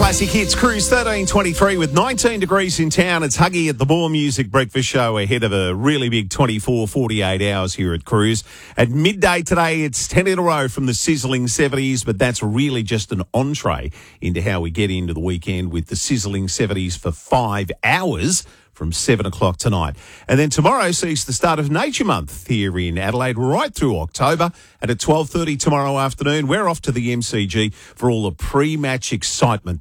Classic Hits Cruise 1323 with 19 degrees in town. It's Huggy at the More Music Breakfast Show ahead of a really big 48 hours here at Cruise. At midday today, it's 10 in a row from the sizzling 70s, but that's really just an entree into how we get into the weekend with the sizzling 70s for 5 hours from 7 o'clock tonight. And then tomorrow sees the start of Nature Month here in Adelaide right through October. And at 12:30 tomorrow afternoon, we're off to the MCG for all the pre-match excitement